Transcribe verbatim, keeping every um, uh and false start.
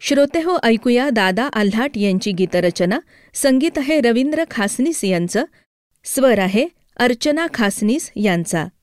श्रोतेहो, ऐकूया दादा आल्हाट यांची गीतरचना. संगीत आहे रवींद्र खासनीस यांचं, स्वर आहे अर्चना खासनीस यांचा.